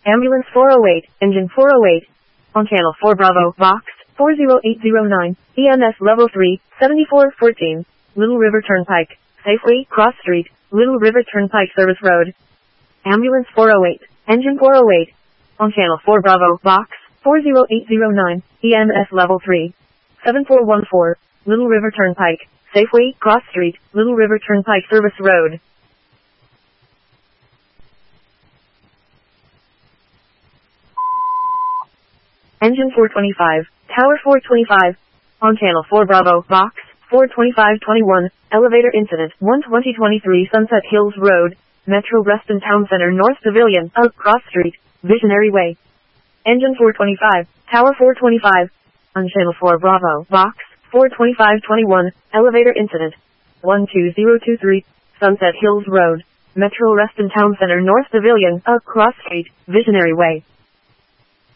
Ambulance 408, Engine 408. On Channel 4 Bravo, Box 40809, EMS Level 3, 7414, Little River Turnpike, Safeway, Cross Street, Little River Turnpike Service Road. Ambulance 408, Engine 408. On Channel 4 Bravo, Box 40809, EMS Level 3, 7414, Little River Turnpike, Safeway, Cross Street, Little River Turnpike Service Road. Engine 425, Tower 425. On Channel 4 Bravo, Box 42521, Elevator Incident 12023 Sunset Hills Road, Metro Reston Town Center North Pavilion, Cross Street, Visionary Way. Engine 425, Tower 425. On Channel 4 Bravo, Box 42521, Elevator Incident 12023, Sunset Hills Road, Metro Reston Town Center North Pavilion, Cross Street, Visionary Way.